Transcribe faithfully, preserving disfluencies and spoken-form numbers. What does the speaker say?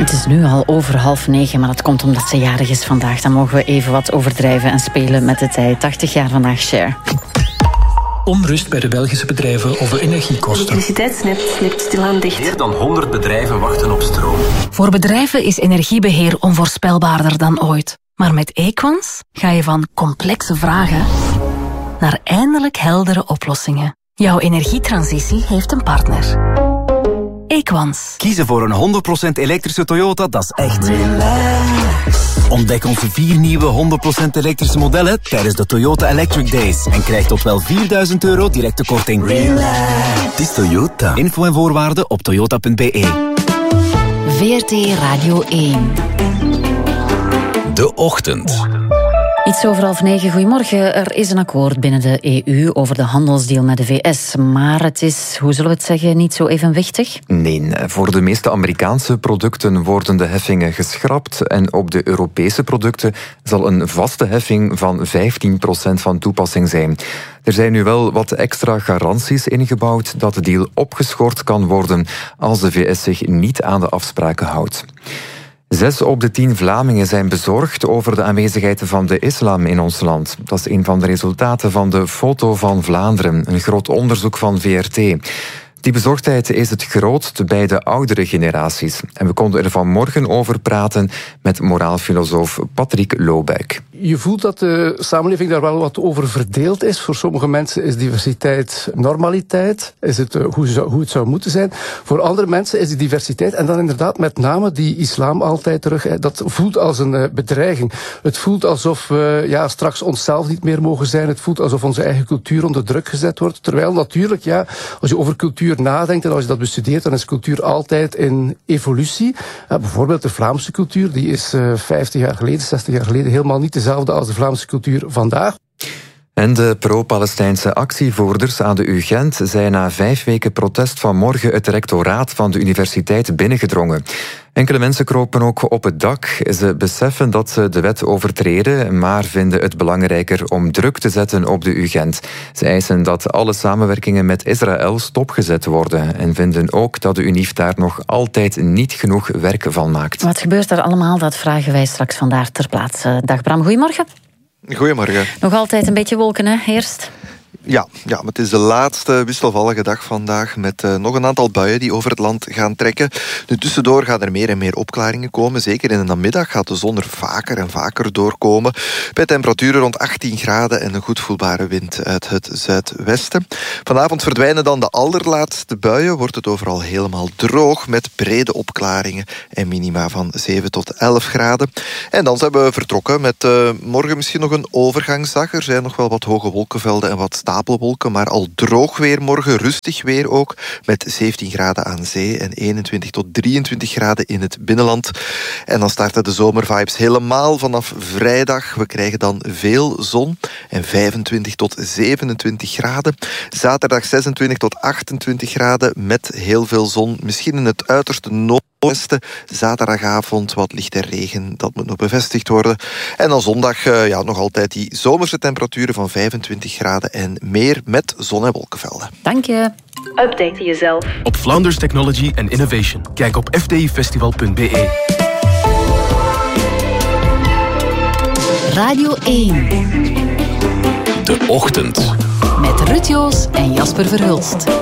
Het is nu al over half negen, maar dat komt omdat ze jarig is vandaag. Dan mogen we even wat overdrijven en spelen met de tijd. tachtig jaar vandaag, Cher. Onrust bij de Belgische bedrijven over energiekosten. De elektriciteitsnet slipt stilaan dicht. Meer dan honderd bedrijven wachten op stroom. Voor bedrijven is energiebeheer onvoorspelbaarder dan ooit. Maar met Equans ga je van complexe vragen naar eindelijk heldere oplossingen. Jouw energietransitie heeft een partner. Equans. Kiezen voor een honderd procent elektrische Toyota, dat is echt relax. Ontdek onze vier nieuwe honderd procent elektrische modellen tijdens de Toyota Electric Days. En krijg tot wel vierduizend euro directe korting. Relax. Het is Toyota. Info en voorwaarden op toyota punt b e. V R T Radio één. De Ochtend. Iets over half negen, goedemorgen. Er is een akkoord binnen de E U over de handelsdeal met de V S. Maar het is, hoe zullen we het zeggen, niet zo evenwichtig? Nee, voor de meeste Amerikaanse producten worden de heffingen geschrapt. En op de Europese producten zal een vaste heffing van vijftien procent van toepassing zijn. Er zijn nu wel wat extra garanties ingebouwd dat de deal opgeschort kan worden als de V S zich niet aan de afspraken houdt. Zes op de tien Vlamingen zijn bezorgd over de aanwezigheid van de islam in ons land. Dat is een van de resultaten van de Foto van Vlaanderen, een groot onderzoek van V R T. Die bezorgdheid is het grootst bij de oudere generaties. En we konden er vanmorgen over praten met moraalfilosoof Patrick Loobeck. Je voelt dat de samenleving daar wel wat over verdeeld is. Voor sommige mensen is diversiteit normaliteit. Is het uh, hoe, zou, hoe het zou moeten zijn. Voor andere mensen is die diversiteit, en dan inderdaad met name die islam altijd terug, hè, dat voelt als een uh, bedreiging. Het voelt alsof we ja, straks onszelf niet meer mogen zijn. Het voelt alsof onze eigen cultuur onder druk gezet wordt. Terwijl natuurlijk, ja, als je over cultuur nadenkt en als je dat bestudeert, dan is cultuur altijd in evolutie. Uh, bijvoorbeeld de Vlaamse cultuur, die is uh, vijftig jaar geleden, zestig jaar geleden helemaal niet dezelfde als de Vlaamse cultuur vandaag. En de pro-Palestijnse actievoerders aan de U Gent zijn na vijf weken protest vanmorgen het rectoraat van de universiteit binnengedrongen. Enkele mensen kropen ook op het dak. Ze beseffen dat ze de wet overtreden, maar vinden het belangrijker om druk te zetten op de U Gent. Ze eisen dat alle samenwerkingen met Israël stopgezet worden en vinden ook dat de UNIF daar nog altijd niet genoeg werk van maakt. Wat gebeurt er allemaal? Dat vragen wij straks vandaar ter plaatse. Dag Bram, goedemorgen. Goedemorgen. Nog altijd een beetje wolken, hè, eerst? Ja, ja, maar het is de laatste wisselvallige dag vandaag met uh, nog een aantal buien die over het land gaan trekken. Nu, tussendoor gaan er meer en meer opklaringen komen. Zeker in de namiddag gaat de zon er vaker en vaker doorkomen. Bij temperaturen rond achttien graden en een goed voelbare wind uit het zuidwesten. Vanavond verdwijnen dan de allerlaatste buien. Wordt het overal helemaal droog met brede opklaringen en minima van zeven tot elf graden. En dan zijn we vertrokken met uh, morgen misschien nog een overgangsdag. Er zijn nog wel wat hoge wolkenvelden en wat stapelwolken, maar al droog weer morgen, rustig weer ook, met zeventien graden aan zee en eenentwintig tot drieëntwintig graden in het binnenland. En dan starten de zomervibes helemaal vanaf vrijdag. We krijgen dan veel zon en vijfentwintig tot zevenentwintig graden. Zaterdag zesentwintig tot achtentwintig graden met heel veel zon, misschien in het uiterste noordwesten. Zaterdagavond wat lichte regen, dat moet nog bevestigd worden. En dan zondag uh, ja, nog altijd die zomerse temperaturen van vijfentwintig graden en meer met zon- en wolkenvelden. Dank je. Update jezelf op Flanders Technology and Innovation. Kijk op f t i festival punt b e. Radio één. De Ochtend. Met Ruud Joos en Jasper Verhulst.